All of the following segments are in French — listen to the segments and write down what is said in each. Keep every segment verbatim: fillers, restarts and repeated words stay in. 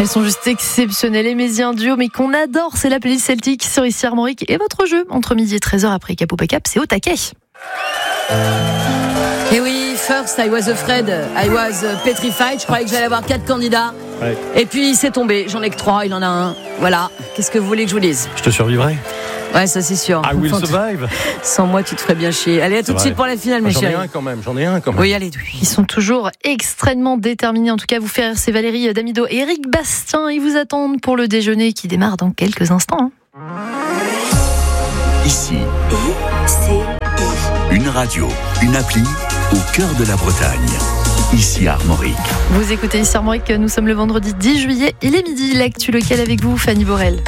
Elles sont juste exceptionnelles, les Méziens duo, mais qu'on adore, c'est la playlist celtique sur Ici Armorique et votre jeu entre midi et treize heures après Capo Pacap, c'est au taquet. Et oui, first I was afraid, I was petrified, je croyais que j'allais avoir quatre candidats. Ouais. Et puis c'est tombé, j'en ai que trois, il en a un. Voilà, qu'est-ce que vous voulez que je vous dise ? Je te survivrai. Ouais, ça c'est sûr. I will survive. Sans moi, tu te ferais bien chier. Allez, à tout de suite pour la finale, mes chéris. J'en ai un quand même, j'en ai un quand même. Oui, allez. Ils sont toujours extrêmement déterminés. En tout cas, vous faire, c'est Valérie Damido et Eric Bastien. Ils vous attendent pour le déjeuner qui démarre dans quelques instants. Ici, une radio, une appli au cœur de la Bretagne. Ici Armorique. Vous écoutez Ici Armorique, nous sommes le vendredi dix juillet, il est midi. L'actu local avec vous, Fanny Borel.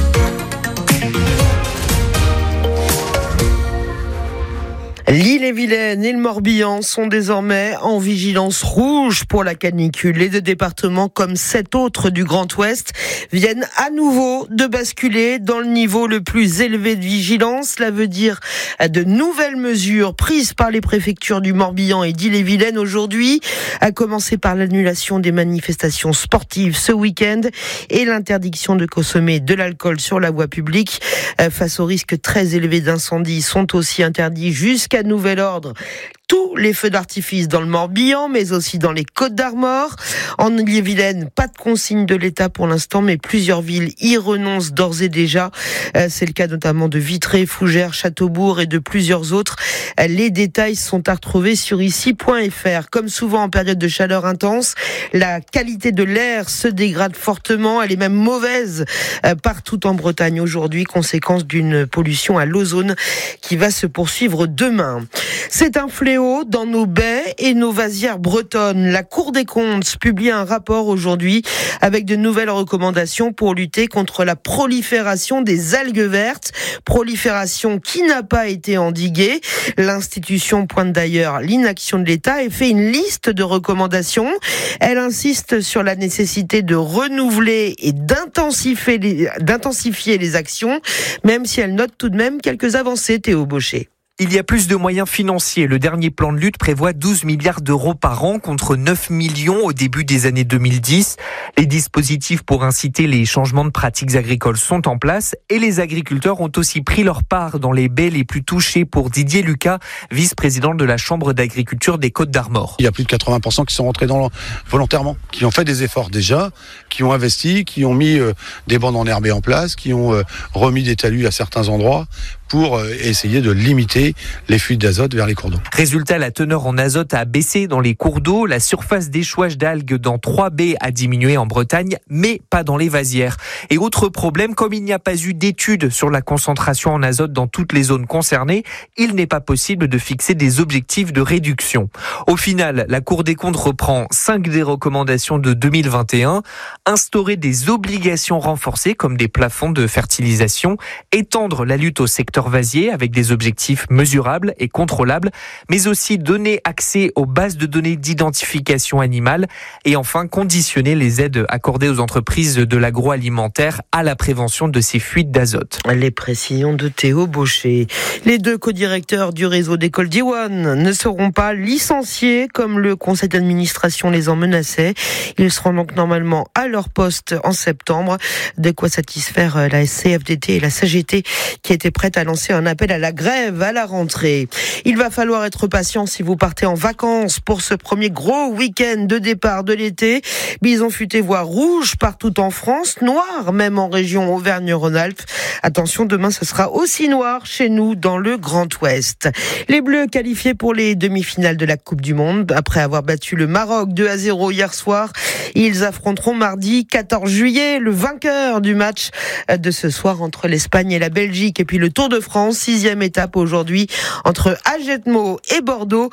L'Ille-et-Vilaine et le Morbihan sont désormais en vigilance rouge pour la canicule. Les deux départements, comme sept autres du Grand Ouest, viennent à nouveau de basculer dans le niveau le plus élevé de vigilance. Cela veut dire de nouvelles mesures prises par les préfectures du Morbihan et d'Ille-et-Vilaine aujourd'hui, à commencer par l'annulation des manifestations sportives ce week-end et l'interdiction de consommer de l'alcool sur la voie publique. Face au risque très élevé d'incendie, sont aussi interdits jusqu'à nouvel ordre tous les feux d'artifice dans le Morbihan, mais aussi dans les Côtes-d'Armor. En Ille-et-Vilaine, pas de consigne de l'État pour l'instant, mais plusieurs villes y renoncent d'ores et déjà. C'est le cas notamment de Vitré, Fougères, Châteaubourg et de plusieurs autres. Les détails sont à retrouver sur ici point f r. Comme souvent en période de chaleur intense, la qualité de l'air se dégrade fortement. Elle est même mauvaise partout en Bretagne aujourd'hui, conséquence d'une pollution à l'ozone qui va se poursuivre demain. C'est un fléau dans nos baies et nos vasières bretonnes. La Cour des comptes publie un rapport aujourd'hui avec de nouvelles recommandations pour lutter contre la prolifération des algues vertes, prolifération qui n'a pas été endiguée. L'institution pointe d'ailleurs l'inaction de l'État et fait une liste de recommandations. Elle insiste sur la nécessité de renouveler et d'intensifier les, d'intensifier les actions, même si elle note tout de même quelques avancées, Théo Baucher. Il y a plus de moyens financiers. Le dernier plan de lutte prévoit douze milliards d'euros par an contre neuf millions au début des années deux mille dix. Les dispositifs pour inciter les changements de pratiques agricoles sont en place et les agriculteurs ont aussi pris leur part dans les baies les plus touchées pour Didier Lucas, vice-président de la Chambre d'agriculture des Côtes-d'Armor. Il y a plus de quatre-vingts pour cent qui sont rentrés dans le... volontairement, qui ont fait des efforts déjà, qui ont investi, qui ont mis euh, des bandes enherbées en place, qui ont euh, remis des talus à certains endroits pour euh, essayer de limiter les fuites d'azote vers les cours d'eau. Résultat, la teneur en azote a baissé dans les cours d'eau, la surface d'échouage d'algues dans trois baies a diminué en Bretagne, mais pas dans les vasières. Et autre problème, comme il n'y a pas eu d'études sur la concentration en azote dans toutes les zones concernées, il n'est pas possible de fixer des objectifs de réduction. Au final, la Cour des comptes reprend cinq des recommandations de deux mille vingt et un, instaurer des obligations renforcées comme des plafonds de fertilisation, étendre la lutte au secteur vasier avec des objectifs mesurables et contrôlables, mais aussi donner accès aux bases de données d'identification animale et enfin conditionner les aides accordées aux entreprises de l'agroalimentaire à la prévention de ces fuites d'azote. Les précisions de Théo Baucher. Les deux co-directeurs du réseau d'écoles d'Iwan ne seront pas licenciés comme le conseil d'administration les en menaçait. Ils seront donc normalement à leur poste en septembre. De quoi satisfaire la C F D T et la C G T qui étaient prêtes à lancer un appel à la grève à la rentrée. Il va falloir être patient si vous partez en vacances pour ce premier gros week-end de départ de l'été. Bison futé voie rouge partout en France, noir même en région Auvergne-Rhône-Alpes. Attention, demain ce sera aussi noir chez nous dans le Grand Ouest. Les Bleus qualifiés pour les demi-finales de la Coupe du Monde après avoir battu le Maroc deux à zéro hier soir. Ils affronteront mardi quatorze juillet le vainqueur du match de ce soir entre l'Espagne et la Belgique. Et puis le Tour de France, sixième étape aujourd'hui entre Ajetmo et Bordeaux.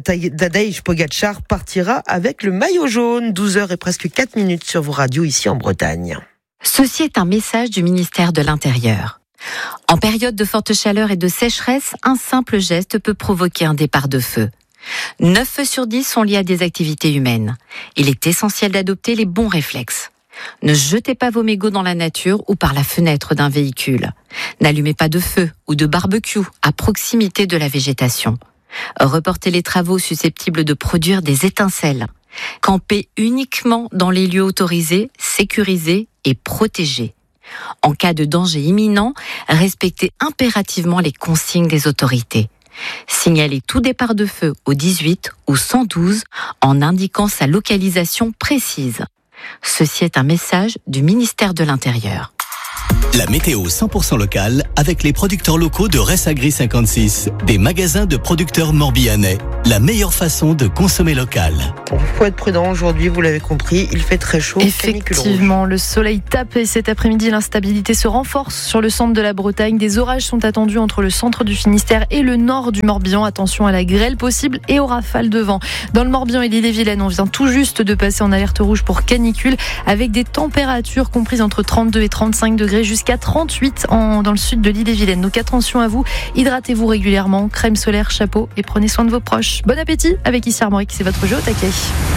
Tadej Pogacar partira avec le maillot jaune. douze heures et presque quatre minutes sur vos radios ici en Bretagne. Ceci est un message du ministère de l'Intérieur. En période de forte chaleur et de sécheresse, un simple geste peut provoquer un départ de feu. neuf feux sur dix sont liés à des activités humaines. Il est essentiel d'adopter les bons réflexes. Ne jetez pas vos mégots dans la nature ou par la fenêtre d'un véhicule. N'allumez pas de feu ou de barbecue à proximité de la végétation. Reportez les travaux susceptibles de produire des étincelles. Campez uniquement dans les lieux autorisés, sécurisés et protégés. En cas de danger imminent, respectez impérativement les consignes des autorités. Signalez tout départ de feu au dix-huit ou cent douze en indiquant sa localisation précise. Ceci est un message du ministère de l'Intérieur. La météo cent pour cent locale avec les producteurs locaux de Ressagri cinquante-six, des magasins de producteurs morbihanais. La meilleure façon de consommer local. Il faut être prudent aujourd'hui, vous l'avez compris, il fait très chaud. Effectivement, le soleil tape et cet après-midi, l'instabilité se renforce sur le centre de la Bretagne. Des orages sont attendus entre le centre du Finistère et le nord du Morbihan. Attention à la grêle possible et aux rafales de vent. Dans le Morbihan et l'Ille-et-Vilaine, on vient tout juste de passer en alerte rouge pour canicule avec des températures comprises entre trente-deux et trente-cinq degrés jusqu'à trente-huit en, dans le sud de l'Ille-et-Vilaine. Donc attention à vous, hydratez-vous régulièrement, crème solaire, chapeau et prenez soin de vos proches. Bon appétit avec Ici Armorique, c'est votre jeu au taquet.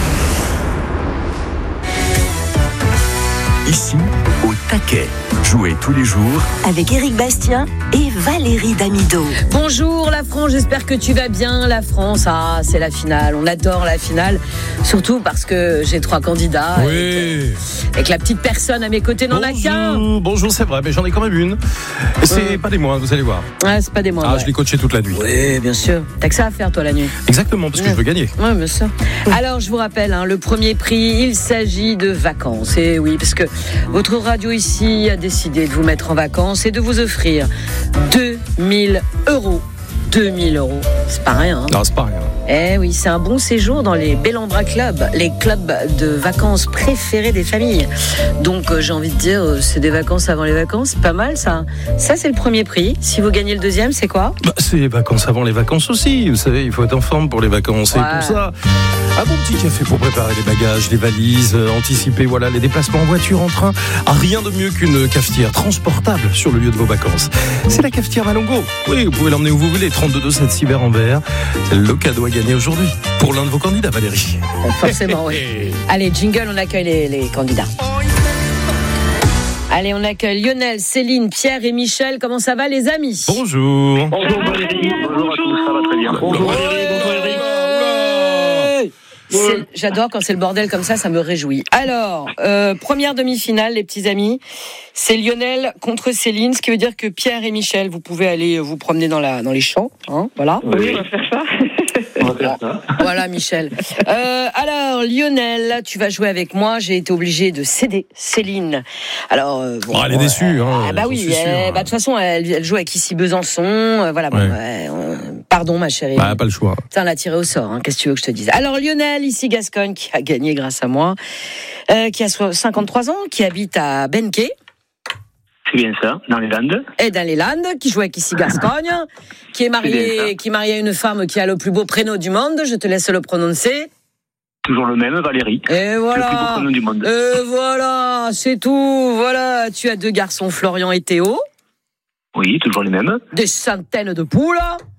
Ici, au taquet. Jouez tous les jours avec Éric Bastien et Valérie Damido. Bonjour la France, j'espère que tu vas bien. La France, ah, c'est la finale, on adore la finale. Surtout parce que j'ai trois candidats. Oui. Et que, et que la petite personne à mes côtés n'en bonjour, a qu'un. Bonjour, c'est vrai, mais j'en ai quand même une. Et c'est euh... pas des moindres, vous allez voir. Ouais, c'est pas des moindres. Ah, ouais. Je l'ai coaché toute la nuit. Oui, bien sûr. T'as que ça à faire, toi, la nuit. Exactement, parce que ouais. je veux gagner. Oui, bien sûr. Alors, je vous rappelle, hein, le premier prix, il s'agit de vacances. Et oui, parce que votre radio ici a décidé de vous mettre en vacances et de vous offrir deux mille euros. deux mille euros, c'est pas rien. Hein. Non, c'est pas rien. Eh oui, c'est un bon séjour dans les Bellambra Club, les clubs de vacances préférés des familles. Donc, euh, j'ai envie de dire, euh, c'est des vacances avant les vacances, c'est pas mal ça. Ça, c'est le premier prix. Si vous gagnez le deuxième, c'est quoi ? Bah, c'est les vacances avant les vacances aussi. Vous savez, il faut être en forme pour les vacances. Ouais. Et pour ça, un bon petit café pour préparer les bagages, les valises, euh, anticiper voilà, les déplacements en voiture, en train. Ah, rien de mieux qu'une cafetière transportable sur le lieu de vos vacances. C'est la cafetière Malongo. Oui, vous pouvez l'emmener où vous voulez. trente-deux deux sept six verres en verre. C'est le cadeau à gagner aujourd'hui pour l'un de vos candidats, Valérie. Forcément, oui. Allez, jingle, on accueille les, les candidats. Allez, on accueille Lionel, Céline, Pierre et Michel. Comment ça va, les amis ? Bonjour. Bonjour Valérie. Bonjour à tous, ça va très bien. Bonjour Valérie, bonjour Eric. C'est, j'adore quand c'est le bordel comme ça, ça me réjouit. Alors, euh, première demi-finale, les petits amis, c'est Lionel contre Céline, ce qui veut dire que Pierre et Michel, vous pouvez aller vous promener dans, la, dans les champs, hein, voilà. Oui, on va faire ça. On va faire ça. Voilà, Michel. Euh, alors, Lionel, tu vas jouer avec moi. J'ai été obligée de céder Céline. Alors, euh, bon, oh, elle est déçue. Euh, hein, ah bah oui, elle, bah, de toute façon, elle, elle joue avec Issy Besançon. Euh, voilà. Bon, ouais. euh, euh, pardon, ma chérie. Bah, pas le choix. Putain, l'a tiré au sort. Hein, qu'est-ce que tu veux que je te dise ? Alors, Lionel, ici Gascogne, qui a gagné grâce à moi, euh, qui a cinquante-trois ans, qui habite à Benquet. C'est bien ça, dans les Landes. Et dans les Landes, qui joue avec ici Gascogne, qui est marié, qui est marié à une femme qui a le plus beau prénom du monde. Je te laisse le prononcer. Toujours le même, Valérie. Et voilà. Le plus beau prénom du monde. Et voilà, c'est tout. Voilà, tu as deux garçons, Florian et Théo. Oui, toujours les mêmes. Des centaines de poules.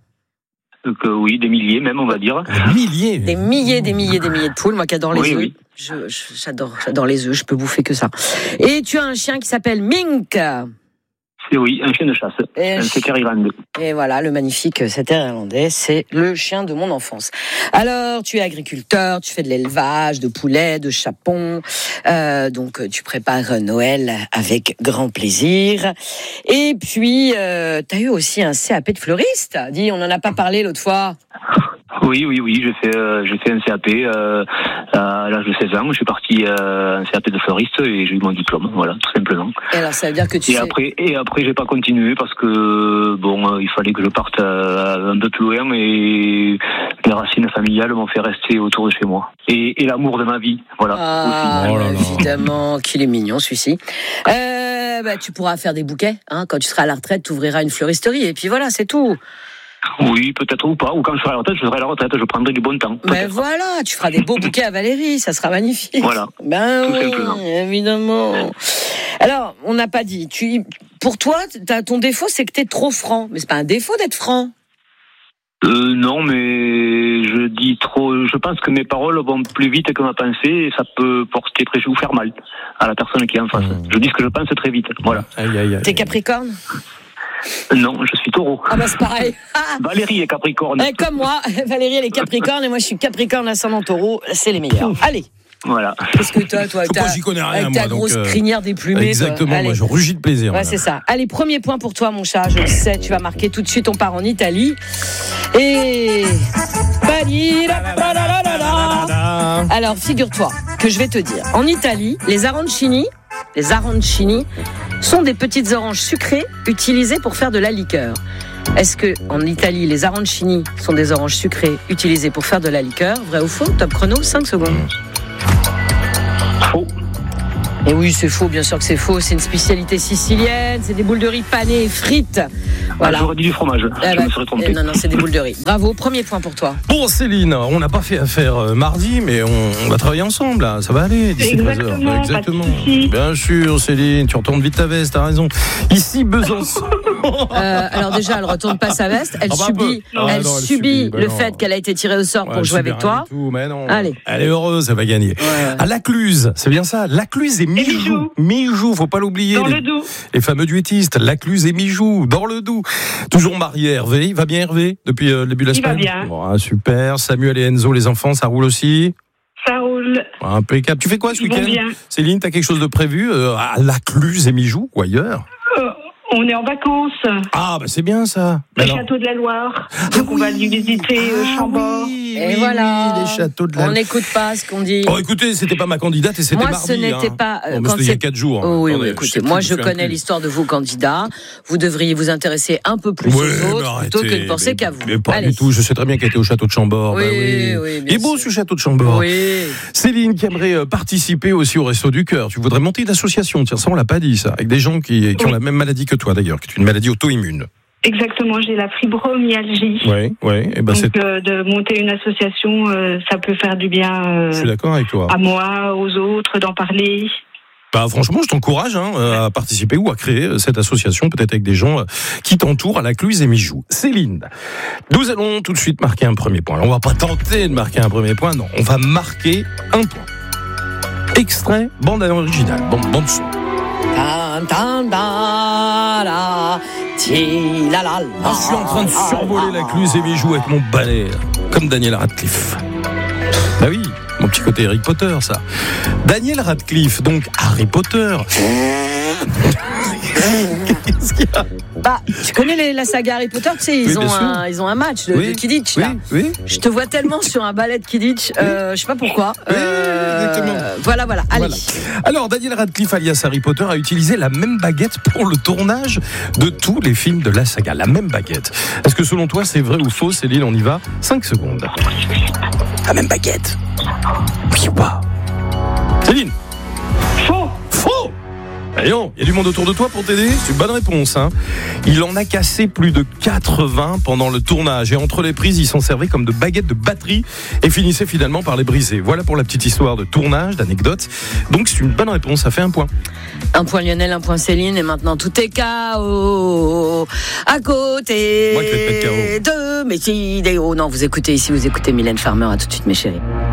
Donc, euh, oui, des milliers même, on va dire. Des milliers. Des milliers, des milliers, des milliers de poules. Moi qui adore les oui, œufs. Oui. Je, je, j'adore, j'adore les œufs. Je peux bouffer que ça. Et tu as un chien qui s'appelle Mink. C'est oui, un chien de chasse. Et un setter irlandais. Et voilà, le magnifique setter irlandais, c'est le chien de mon enfance. Alors, tu es agriculteur, tu fais de l'élevage, de poulets, de chapons. Euh, donc, tu prépares Noël avec grand plaisir. Et puis, euh, tu as eu aussi un C A P de fleuriste. Dis, on n'en a pas parlé l'autre fois. Oui, oui, oui, j'ai fait, euh, j'ai fait un C A P euh, à l'âge de seize ans. Je suis parti euh, un C A P de fleuriste et j'ai eu mon diplôme, voilà, tout simplement. Et alors, ça veut dire que tu et sais... après, et après, j'ai pas continué parce que bon, euh, il fallait que je parte euh, un peu plus loin et les racines familiales m'ont fait rester autour de chez moi. Et, et l'amour de ma vie, voilà. Ah, oh là là. Évidemment, qu'il est mignon celui-ci. Euh, bah, tu pourras faire des bouquets, hein. Quand tu seras à la retraite, tu ouvriras une fleuristerie et puis voilà, c'est tout. Oui, peut-être ou pas. Ou quand je serai à la retraite, je serai à la retraite, je prendrai du bon temps. Ben voilà, tu feras des beaux bouquets à Valérie, ça sera magnifique. Voilà. Ben tout oui, simplement. Évidemment. Alors, on n'a pas dit. Tu, pour toi, t'as, ton défaut, c'est que t'es trop franc. Mais c'est pas un défaut d'être franc. Euh, non, mais je dis trop. Je pense que mes paroles vont plus vite que ma pensée et ça peut porter préjudice ou faire mal à la personne qui est en face. Mmh. Je dis ce que je pense très vite. Voilà. Aïe, aïe, aïe. T'es Capricorne ? Non, je suis taureau. Ah bah c'est pareil. Valérie est capricorne. Et comme moi, Valérie elle est capricorne et moi je suis capricorne ascendant taureau, c'est les meilleurs. Allez. Voilà. Qu'est-ce que toi, toi, t'as, j'y connais rien, avec ta moi, grosse donc, euh, crinière déplumée. Exactement, moi je rugis de plaisir. Ouais, c'est ça. Allez, premier point pour toi, mon chat. Je le sais, tu vas marquer tout de suite. On part en Italie. Et. Alors, figure-toi que je vais te dire. En Italie, les arancini, les arancini sont des petites oranges sucrées utilisées pour faire de la liqueur. Est-ce que en Italie, les arancini sont des oranges sucrées utilisées pour faire de la liqueur? Vrai ou faux? Top chrono, cinq secondes. Faux. Et oui, c'est faux, bien sûr que c'est faux. C'est une spécialité sicilienne. C'est des boules de riz panées et frites. Voilà. Ah, j'aurais dit du fromage. Eh je bah, me serais trompé. eh non, non, c'est des boules de riz. Bravo, premier point pour toi. Bon, Céline, on n'a pas fait affaire euh, mardi, mais on, on va travailler ensemble. Là. Ça va aller d'ici treize heures. Exactement. Exactement. Pas de souci. Bien sûr, Céline, tu retournes vite ta veste, t'as raison. Ici, Besançon. Euh, alors déjà, elle retourne pas sa veste. Elle Ah bah, subit, bah, elle non, elle subit subit, bah le non. fait qu'elle a été tirée au sort Ouais, pour jouer elle avec subit rien toi. du tout, mais non. Allez. Elle est heureuse, elle va gagner. Ouais. À Lacluse, c'est bien ça. Lacluse et Mijou. Mijou, faut pas l'oublier. Dans les, le Doubs. les fameux duettistes. Lacluse et Mijou, dans le Doubs. Toujours marié, Hervé. Il va bien, Hervé, depuis euh, le début de la Il va semaine. bien. Bon, ah, super. Samuel et Enzo, les enfants, ça roule aussi. Ça roule. Impeccable. Tu fais quoi ce Ils vont week-end, bien. Céline? T'as quelque chose de prévu euh, à Lacluse et Mijou ou ailleurs? Euh, on est en vacances. Ah, bah c'est bien ça. Le Alors- château de la Loire. Donc on va aller visiter euh, Ah Chambord. oui, Et oui, voilà. oui, les châteaux de la. On n'écoute pas ce qu'on dit. Oh, écoutez, c'était pas ma candidate et c'était Moi, mardi. ce n'était hein. pas, euh, Non, mais quand c'était il y a c'est- quatre jours. Oh, oui, Attendez, oui, je écoutez, sais plus, moi je je me souviens connais plus. l'histoire de vos candidats. Vous devriez vous intéresser un peu plus Ouais, aux mais autres plutôt que arrêtez, de penser mais- qu'à vous. Mais pas Allez. du tout. Je sais très bien qu'elle était au château de Chambord. Oui, bah oui. oui, bien Il est beau sûr. ce château de Chambord. Oui. Céline qui aimerait euh, participer aussi au Resto du Cœur. Tu voudrais monter une association. Tiens, ça on l'a pas dit ça. Avec des gens qui, qui ont Oui. la même maladie que toi d'ailleurs, qui est une maladie auto-immune. Exactement, j'ai la fibromyalgie. Oui, oui. Et ben c'est. Donc euh, de monter une association, euh, ça peut faire du bien euh, Je suis d'accord avec toi. à moi, aux autres, d'en parler. Bah, franchement, je t'encourage hein, à participer ou à créer cette association, peut-être avec des gens euh, qui t'entourent à Lacluse et Mijou. Céline, nous allons tout de suite marquer un premier point. Alors, on va pas tenter de marquer un premier point, non. On va marquer un point. Extrait, bande originale, bande, bande son. Tan, tan, da, la, ti, la, la, la. Ah, je suis en train de survoler Lacluse et Mijou avec mon balai, comme Daniel Radcliffe. Bah oui, mon petit côté Harry Potter, ça. Daniel Radcliffe, donc Harry Potter. Qu'est-ce qu'il y a? Bah, tu connais les- la saga Harry Potter, tu sais, ils, Oui, ont bien sûr. un, ils ont un match de, Oui, de Quidditch, oui, là. oui. Je te vois tellement sur un ballet de Quidditch, euh, je sais pas pourquoi. Oui, exactement. Voilà, voilà, allez. Voilà. Alors, Daniel Radcliffe, alias Harry Potter, a utilisé la même baguette pour le tournage de tous les films de la saga. La même baguette. Est-ce que selon toi, c'est vrai ou faux, Céline? On y va. cinq secondes. La même baguette. Oui ou pas? Céline? Faux. Faux! Allez, non, il y a du monde autour de toi pour t'aider. C'est une bonne réponse. Hein. Il en a cassé plus de quatre-vingts pendant le tournage. Et entre les prises, il s'en servait comme de baguettes de batterie et finissait finalement par les briser. Voilà pour la petite histoire de tournage, d'anecdote. Donc c'est une bonne réponse, ça fait un point. Un point Lionel, un point Céline, et maintenant tout est K O à côté Moi qui vais te mettre K O. de mes idéaux. Non, vous écoutez ici, vous écoutez Mylène Farmer, à tout de suite mes chéris.